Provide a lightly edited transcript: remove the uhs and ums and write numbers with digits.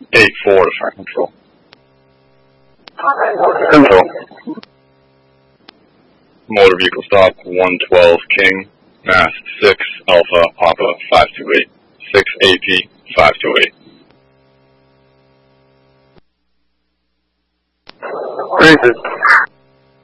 8-4 to fire control. Control. Motor vehicle stop 112 King, Mass 6 Alpha Papa 528, 6 AP 528. Raises.